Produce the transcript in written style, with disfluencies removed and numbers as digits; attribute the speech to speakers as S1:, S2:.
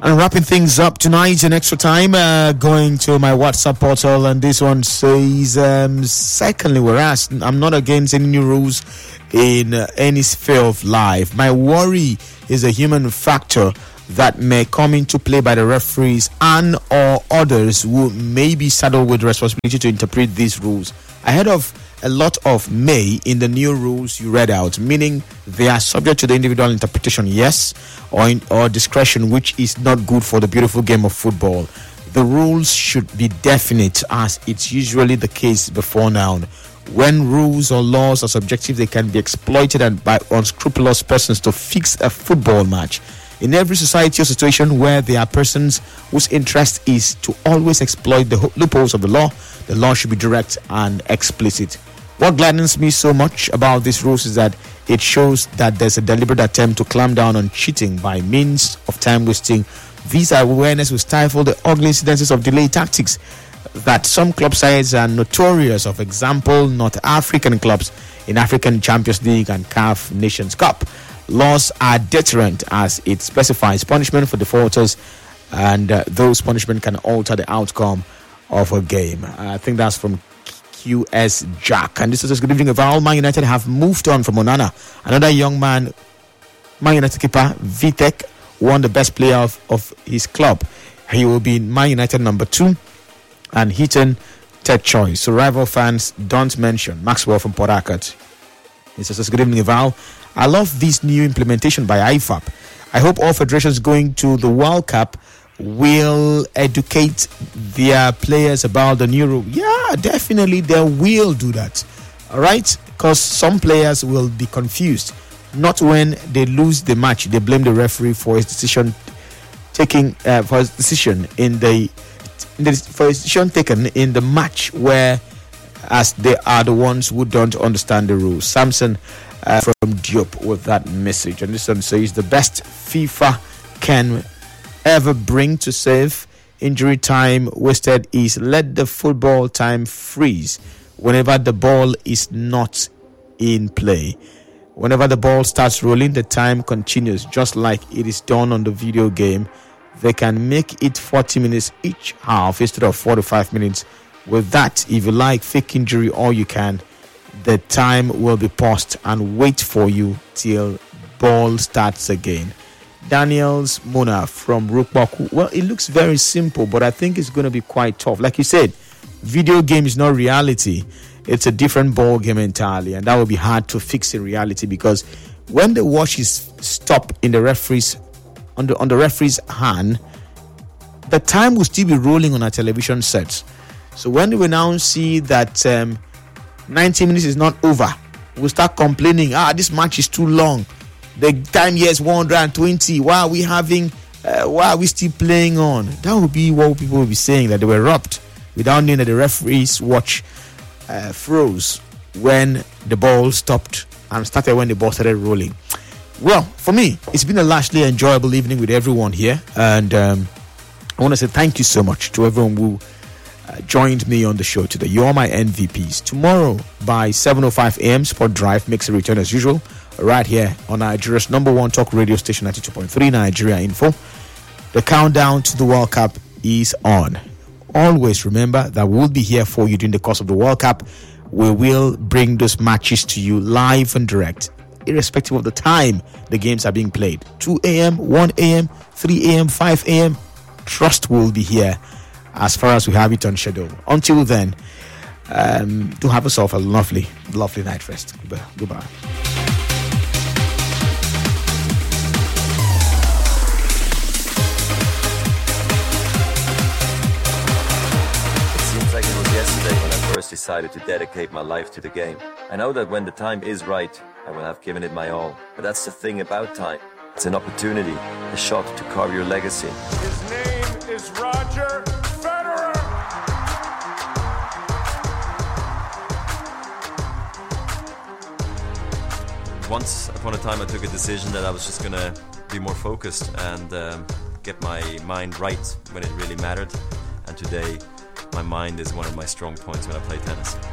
S1: And wrapping things up tonight in extra time, going to my WhatsApp portal, and this one says, secondly, whereas I'm not against any new rules in any sphere of life, my worry is the human factor that may come into play by the referees and or others who may be saddled with the responsibility to interpret these rules. Ahead of a lot of may in the new rules you read out, meaning they are subject to the individual interpretation, yes, or discretion, which is not good for the beautiful game of football. The rules should be definite, as it's usually the case before now. When rules or laws are subjective, they can be exploited by unscrupulous persons to fix a football match. In every society or situation where there are persons whose interest is to always exploit the loopholes of the law should be direct and explicit. What gladdens me so much about these rules is that it shows that there's a deliberate attempt to clamp down on cheating by means of time wasting. These awareness will stifle the ugly incidences of delay tactics that some club sides are notorious of. Example, North African clubs in African Champions League and CAF Nations Cup. Laws are deterrent as it specifies punishment for defaulters, and those punishment can alter the outcome of a game. I think that's from QS Jack. And this is good evening. All Man United have moved on from Onana. Another young man, Man United keeper Vitek, won the best player of his club. He will be Man United number 2 and Heaton third choice. So rival fans don't mention Maxwell from Port Harcourt. He says, good evening, Val. I love this new implementation by IFAB. I hope all federations going to the World Cup will educate their players about the new rule. Yeah, definitely they will do that. All right? Because some players will be confused. Not when they lose the match, they blame the referee for his decision taken in the match, where as they are the ones who don't understand the rules. Samson from Diop with that message. And this one says the best FIFA can ever bring to save injury time wasted is let the football time freeze whenever the ball is not in play. Whenever the ball starts rolling, the time continues, just like it is done on the video game. They can make it 40 minutes each half instead of 45 minutes. With that, if you like fake injury all you can, the time will be paused and wait for you till ball starts again. Daniels Mona from Rukbaku. Well, it looks very simple, but I think it's going to be quite tough. Like you said, video game is not reality. It's a different ball game entirely, and that will be hard to fix in reality, because when the watch is stopped in the referee's on the referee's hand, the time will still be rolling on our television sets. So when we now see that 90 minutes is not over, we'll start complaining, this match is too long. The time here is 120. Why are we still playing on? That would be what people will be saying, that they were robbed, without knowing that the referee's watch froze when the ball stopped and started when the ball started rolling. Well, for me, it's been a largely enjoyable evening with everyone here, and I want to say thank you so much to everyone who joined me on the show today. You are my MVPs. Tomorrow by 7:05 a.m. Sport Drive makes a return as usual, right here on Nigeria's number 1 talk radio station, 92.3 Nigeria Info. The countdown to the World Cup is on. Always remember that we'll be here for you during the course of the World Cup. We will bring those matches to you live and direct, irrespective of the time the games are being played. 2 a.m., 1 a.m., 3 a.m., 5 a.m. Trust will be here as far as we have it on schedule. Until then, do have yourself a lovely, lovely night rest. Goodbye.
S2: Like it was yesterday when I first decided to dedicate my life to the game. I know that when the time is right, I will have given it my all. But that's the thing about time. It's an opportunity, a shot to carve your legacy.
S3: His name is Roger Federer.
S2: Once upon a time, I took a decision that I was just going to be more focused and get my mind right when it really mattered. And today, my mind is one of my strong points when I play tennis.